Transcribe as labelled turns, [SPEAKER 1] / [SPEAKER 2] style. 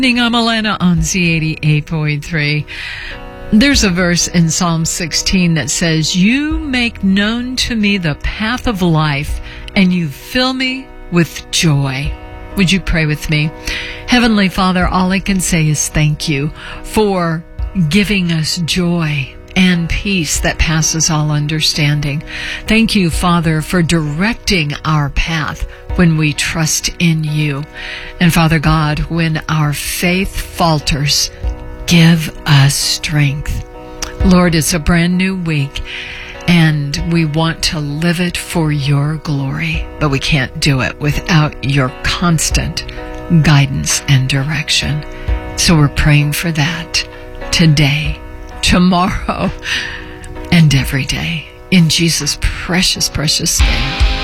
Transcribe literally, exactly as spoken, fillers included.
[SPEAKER 1] I'm Alana on Z eighty-eight point three. There's a verse in Psalm sixteen that says, "You make known to me the path of life, and you fill me with joy." Would you pray with me? Heavenly Father, all I can say is thank you for giving us joy and peace that passes all understanding. Thank you, Father, for directing our path when we trust in you. And Father God, when our faith falters, give us strength. Lord, it's a brand new week, and we want to live it for your glory, but we can't do it without your constant guidance and direction. So we're praying for that today, tomorrow, and every day. In Jesus' precious, precious name.